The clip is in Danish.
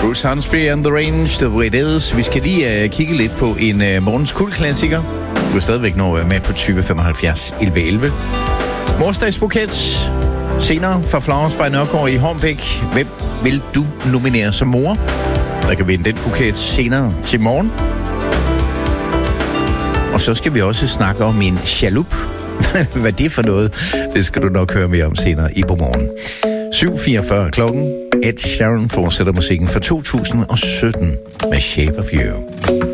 Bruce Hornsby and the Range, The Way It Is. Vi skal lige kigge lidt på en morgens kultklassiker. Du er stadigvæk nå med på 2075 11. Morsdagsbuket. Senere fra Flowers by Nørgaard i Hornbæk. Hvem vil du nominere som mor? Der kan vinde den buket senere til morgen. Og så skal vi også snakke om en chalup. Hvad det er for noget, det skal du nok høre mere om senere i Godmorgen. 7:44 klokken. Ed Sheeran fortsætter musikken fra 2017 med Shape of You.